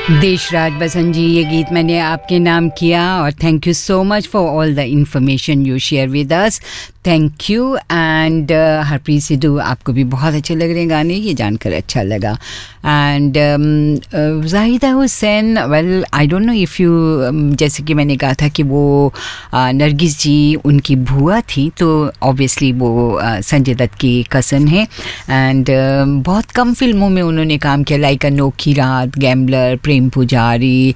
देशराज बसंत जी, ये गीत मैंने आपके नाम किया और thank you so much for all the information you share with us. Thank you. And Harpreet Sidhu, आपको भी बहुत अच्छे लग रहे हैं गाने, ये जानकर अच्छा लगा. And Zahida Hussain, well I don't know if you, जैसे कि मैंने कहा था कि वो नरगिस जी उनकी भूआ थी, तो ऑब्वियसली वो संजय दत्त की कज़न है. एंड बहुत कम फिल्मों में उन्होंने काम किया, लाइक अनोखी रात, गैम्बलर, प्रेम पुजारी,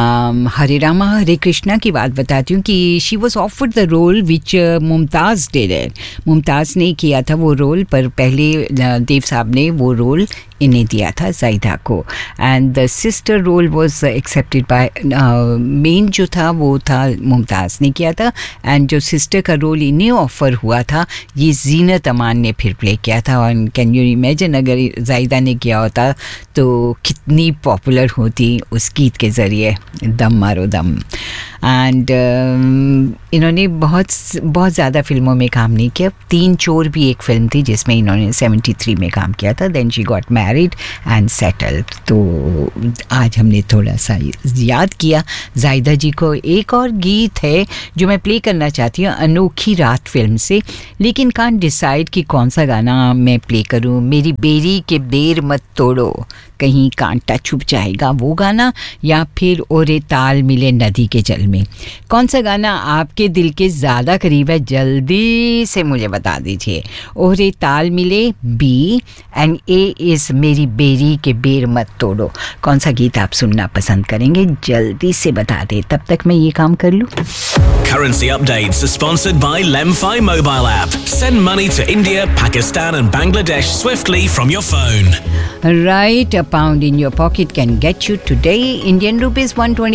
हरे रामा हरे कृष्णा की बात बताती हूँ कि she was offered the role which Mumtaz did it. Mumtaz ने किया था वो रोल, पर पहले देव साहब ने वो रोल इन्हें दिया था, जाहिदा को. And the sister role was accepted by, main जो था वो था मुमताज़ ने किया था, एंड जो सिस्टर का रोल इन्हें ऑफ़र हुआ था ये जीनत अमान ने फिर प्ले किया था. और कैन यू इमेजिन अगर जाहिदा ने किया होता तो कितनी पॉपुलर होती उस गीत के ज़रिए, दम मारो दम. एंड इन्होंने बहुत ज़्यादा फिल्मों में काम नहीं किया. तीन चोर भी एक फ़िल्म थी जिसमें इन्होंने 73 में काम किया था. Then she got married and settled. तो आज हमने थोड़ा सा याद किया जाहिदा जी को. एक और गीत है जो मैं प्ले करना चाहती हूँ अनोखी रात फिल्म से, लेकिन कांट डिसाइड कि कौन सा गाना मैं प्ले करूँ. मेरी बेरी के बेर मत तोड़ो, कहीं कांटा छुप जाएगा, वो गाना, या फिर ओरे ताल मिले नदी के जल में. कौन सा गाना आपके दिल के ज़्यादा करीब है, जल्दी से मुझे बता दीजिए. ओरे ताल मिले बी एंड ए इज़ मेरी बेरी के बेर मत तोड़ो. कौन सा गीत आप सुनना पसंद करेंगे, जल्दी से बता दें, तब तक मैं ये काम कर लूँ. Currency updates are sponsored by Lemfi mobile app. Send money to India, Pakistan and Bangladesh swiftly from your phone. Right, a pound in your pocket can get you today Indian rupees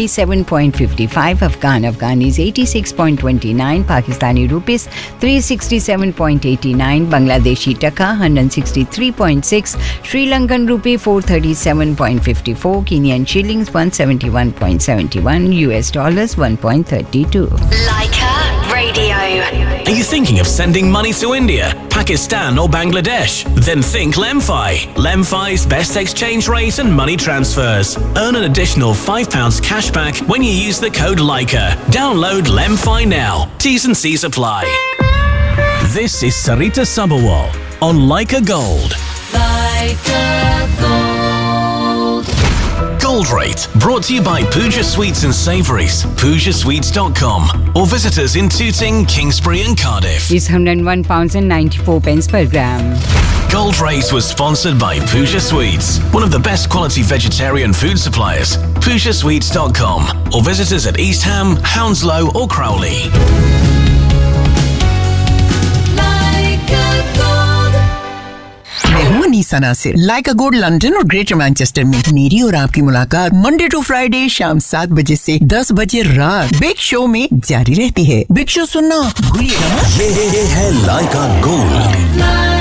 127.55, Afghanis 86.29, Pakistani rupees 367.89, Bangladeshi taka 163.6, Sri Lankan rupee 437.54, Kenyan shillings 171.71, US dollars 1.32. Leica Radio. Are you thinking of sending money to India, Pakistan or Bangladesh? Then think Lemfi. Lemfi's best exchange rate and money transfers. Earn an additional £5 cashback when you use the code Leica. Download Lemfi now. T's and C's apply. This is Sarita Sabharwal on Leica Gold. Leica Gold. Gold Rate, brought to you by Pooja Sweets and Savouries, PoojaSweets.com, or visit us in Tooting, Kingsbury and Cardiff. Is £101 and 94 pence per gram. Gold Rate was sponsored by Pooja Sweets, one of the best quality vegetarian food suppliers. PoojaSweets.com, or visit us at East Ham, Hounslow or Crowley. मैं हूँ अनीसा नासिर. लाइका gold London और greater Manchester में मेरी और आपकी मुलाकात Monday to Friday शाम 7 बजे से 10 बजे रात बिग शो में जारी रहती है. बिग शो सुनना भूलिएगा मत. ये है लाइका गोल्ड.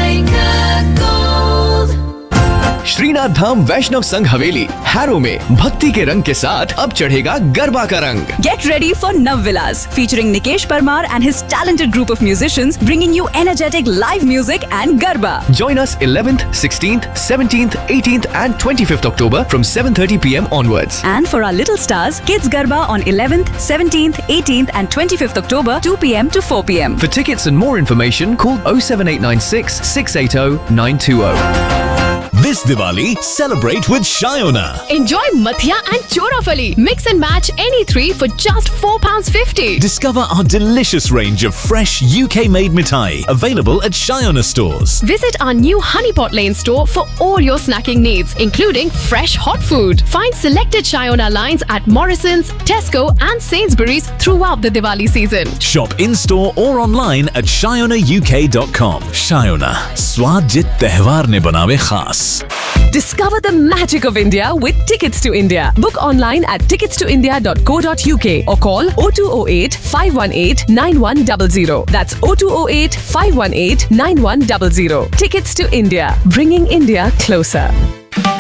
श्रीनाथ धाम वैष्णव संघ हवेली हैरो में भक्ति के रंग के साथ अब चढ़ेगा गरबा का रंग. Get ready for Navvilas, featuring Nikesh Parmar and his talented group of musicians, bringing you energetic live music and garba. Join us 11th, 16th, 17th, 18th and 25th October from 7:30 p.m. onwards. And for our little stars, Kids Garba on 11th, 17th, 18th and 25th October, 2 p.m. to 4 p.m. For tickets and more information, call 07896 680 920. This Diwali, celebrate with Shayona. Enjoy Mathia and Chorafali. Mix and match any three for just £4.50. Discover our delicious range of fresh UK-made mithai available at Shayona stores. Visit our new Honeypot Lane store for all your snacking needs, including fresh hot food. Find selected Shayona lines at Morrison's, Tesco and Sainsbury's throughout the Diwali season. Shop in-store or online at shayonauk.com. Shayona, स्वाद जित त्योहार ने बनावे खास. Discover the magic of India with Tickets to India. Book online at ticketstoindia.co.uk or call 0208 518 9100. That's 0208 518 9100. Tickets to India, bringing India closer.